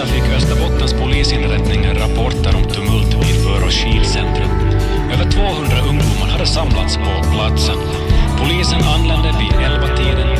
söndag fick Österbottens polisinrättningar rapporter om tumult vid För- och Skidcentrum. Över 200 ungdomar hade samlats på platsen. Polisen anlände vid 11-tiden